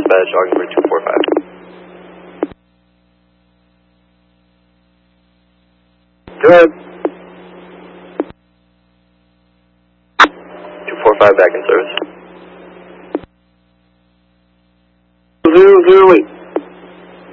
dispatch, Augsburg 245. Go ahead. 245 back in service.